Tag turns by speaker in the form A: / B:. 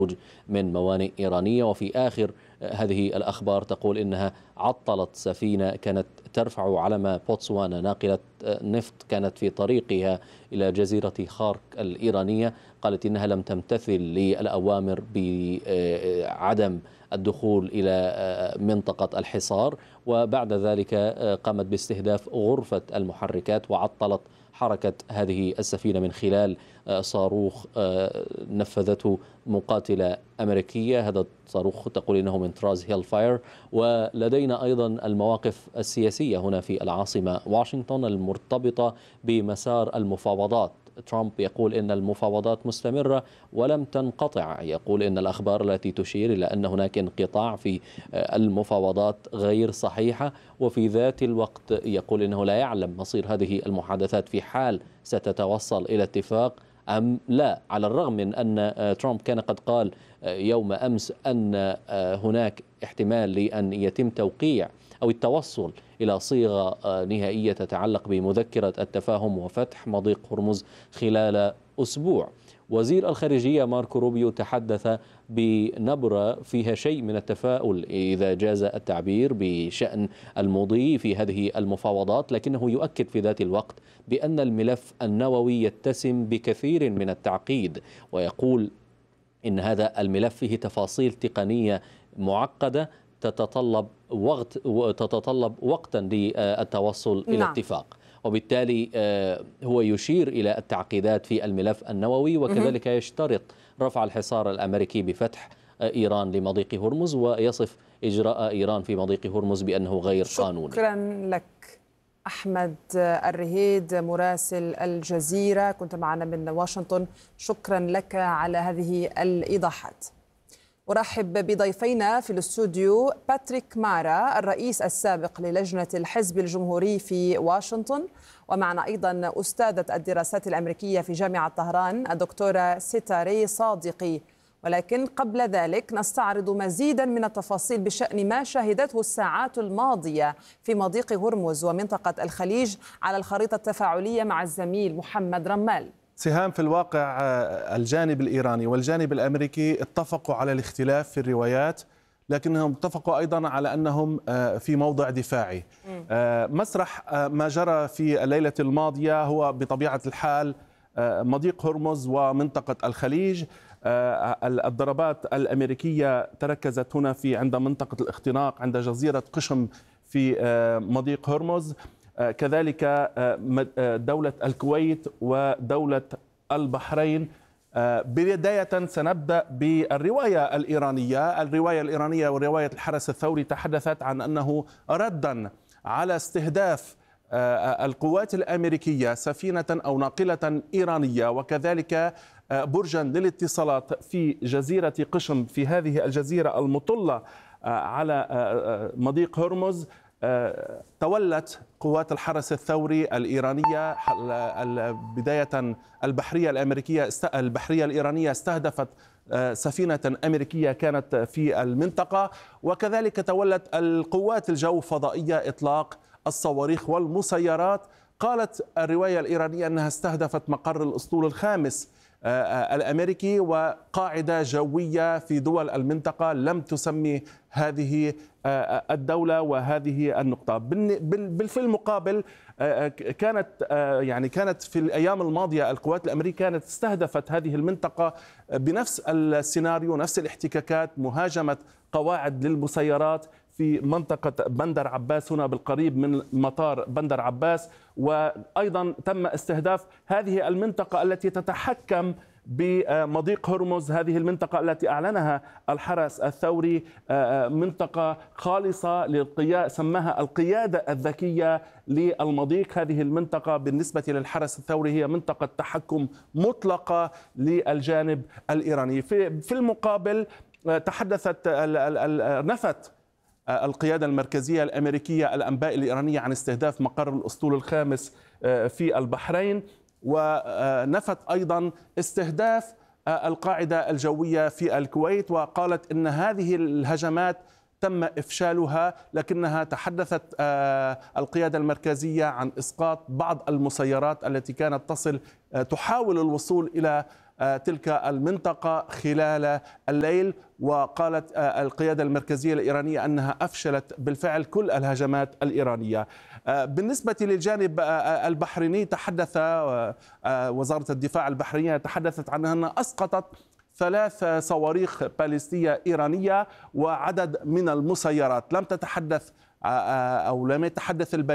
A: من موانئ إيرانية. وفي آخر هذه الأخبار تقول إنها عطلت سفينة كانت ترفع علم بوتسوانا ناقلة نفط، كانت في طريقها إلى جزيرة خارك الإيرانية. قالت إنها لم تمتثل للأوامر بعدم الدخول إلى منطقة الحصار، وبعد ذلك قامت باستهداف غرفة المحركات وعطلت حركة هذه السفينة من خلال صاروخ نفذته مقاتلة أمريكية. هذا الصاروخ تقول إنه من طراز هيل فاير. ولدينا أيضا المواقف السياسية هنا في العاصمة واشنطن المرتبطة بمسار المفاوضات. ترامب يقول إن المفاوضات مستمرة ولم تنقطع، يقول إن الأخبار التي تشير إلى أن هناك انقطاع في المفاوضات غير صحيحة، وفي ذات الوقت يقول إنه لا يعلم مصير هذه المحادثات في حال ستتوصل إلى اتفاق أم لا، على الرغم من أن ترامب كان قد قال يوم أمس أن هناك احتمال لأن يتم توقيع أو التوصل إلى صيغة نهائية تتعلق بمذكرة التفاهم وفتح مضيق هرمز خلال أسبوع. وزير الخارجية ماركو روبيو تحدث بنبرة فيها شيء من التفاؤل إذا جاز التعبير بشأن المضي في هذه المفاوضات، لكنه يؤكد في ذات الوقت بأن الملف النووي يتسم بكثير من التعقيد، ويقول إن هذا الملف فيه تفاصيل تقنية معقدة تتطلب وقتا للتوصل إلى اتفاق. وبالتالي هو يشير إلى التعقيدات في الملف النووي، وكذلك يشترط رفع الحصار الأمريكي بفتح إيران لمضيق هرمز، ويصف إجراء إيران في مضيق هرمز بأنه غير قانوني.
B: شكرا لك أحمد الرهيد مراسل الجزيرة، كنت معنا من واشنطن. شكرا لك على هذه الإيضاحات. أرحب بضيفينا في الاستوديو باتريك مارا الرئيس السابق للجنة الحزب الجمهوري في واشنطن، ومعنا أيضا أستاذة الدراسات الأمريكية في جامعة طهران الدكتورة ستاري صادقي. ولكن قبل ذلك نستعرض مزيدا من التفاصيل بشأن ما شهدته الساعات الماضية في مضيق هرمز ومنطقة الخليج على الخريطة التفاعلية مع الزميل محمد رمال.
C: سهام، في الواقع الجانب الإيراني والجانب الأمريكي اتفقوا على الاختلاف في الروايات، لكنهم اتفقوا أيضا على أنهم في موضع دفاعي. مسرح ما جرى في الليلة الماضية هو بطبيعة الحال مضيق هرمز ومنطقة الخليج. الضربات الأمريكية تركزت هنا عند منطقة الاختناق عند جزيرة قشم في مضيق هرمز، كذلك دولة الكويت ودولة البحرين. بداية سنبدأ بالرواية الإيرانية. الرواية الإيرانية ورواية الحرس الثوري تحدثت عن أنه ردا على استهداف القوات الأمريكية سفينة أو ناقلة إيرانية وكذلك برجا للاتصالات في جزيرة قشم، في هذه الجزيرة المطلة على مضيق هرمز، تولت قوات الحرس الثوري الإيرانية بداية البحرية الإيرانية استهدفت سفينة أمريكية كانت في المنطقة، وكذلك تولت القوات الجو فضائية إطلاق الصواريخ والمسيرات. قالت الرواية الإيرانية أنها استهدفت مقر الأسطول الخامس الأمريكي وقاعدة جوية في دول المنطقة لم تسمي هذه الدولة وهذه النقطة. في المقابل كانت في الأيام الماضية القوات الأمريكية كانت استهدفت هذه المنطقة بنفس السيناريو، نفس الاحتكاكات، مهاجمة قواعد للمسيرات في منطقة بندر عباس هنا بالقريب من مطار بندر عباس، وأيضا تم استهداف هذه المنطقة التي تتحكم بمضيق هرمز، هذه المنطقة التي أعلنها الحرس الثوري منطقة خالصة سماها القيادة الذكية للمضيق. هذه المنطقة بالنسبة للحرس الثوري هي منطقة تحكم مطلقة للجانب الإيراني. في المقابل تحدثت نفت القيادة المركزية الأمريكية الأنباء الإيرانية عن استهداف مقر الأسطول الخامس في البحرين، ونفت أيضا استهداف القاعدة الجوية في الكويت، وقالت إن هذه الهجمات تم إفشالها، لكنها تحدثت القيادة المركزية عن إسقاط بعض المسيرات التي كانت تحاول الوصول إلى تلك المنطقة خلال الليل. وقالت القيادة المركزية الإيرانية أنها أفشلت بالفعل كل الهجمات الإيرانية. بالنسبة للجانب البحريني، تحدث وزارة الدفاع البحرينية تحدثت عن أنها أسقطت 3 صواريخ باليستية إيرانية وعدد من المسيرات. لم يتحدث البيان